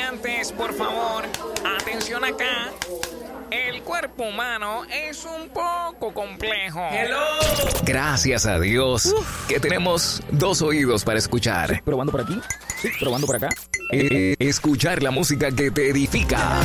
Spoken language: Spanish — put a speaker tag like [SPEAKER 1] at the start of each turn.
[SPEAKER 1] estudiantes, por favor, atención acá. El cuerpo humano es un poco complejo.
[SPEAKER 2] ¡Hello!
[SPEAKER 1] Gracias a Dios que tenemos 2 oídos para escuchar.
[SPEAKER 3] Probando por aquí. Sí, probando por acá.
[SPEAKER 1] Escuchar la música que te edifica.